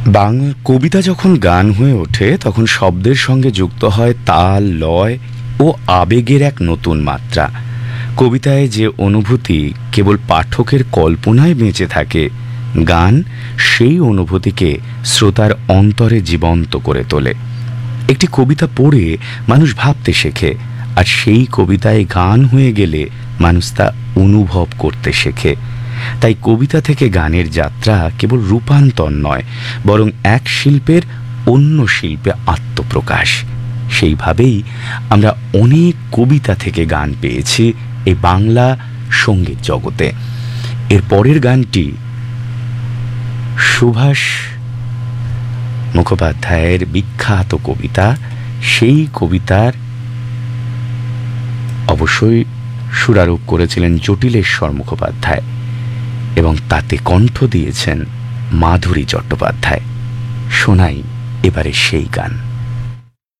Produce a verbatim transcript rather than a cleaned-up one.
বাংলা কবিতা যখন গান হয়ে ওঠে তখন শব্দের সঙ্গে যুক্ত হয় তাল, লয় ও আবেগের এক নতুন মাত্রা। কবিতায় যে অনুভূতি কেবল পাঠকের কল্পনায় বেঁচে থাকে, গান সেই অনুভূতিকে শ্রোতার অন্তরে জীবন্ত করে তোলে। একটি কবিতা পড়ে মানুষ ভাবতে শেখে, আর সেই কবিতায় গান হয়ে গেলে মানুষ তা অনুভব করতে শেখে। তাই কবিতা থেকে গানের যাত্রা কেবল রূপান্তর নয়, বরং এক শিল্পের অন্য শিল্পে আত্মপ্রকাশ। সেইভাবেই আমরা অনেক কবিতা থেকে গান পেয়েছি এই বাংলা সঙ্গীত জগতে। এর পরের গানটি সুভাষ মুখোপাধ্যায়ের বিখ্যাত কবিতা। সেই কবিতার অবশ্যই সুরারোপ করেছিলেন জটিলেশ্বর মুখোপাধ্যায় এবং তাতে কণ্ঠ দিয়েছেন মাধুরী চট্টোপাধ্যায়। শোনাই এবারে সেই গান।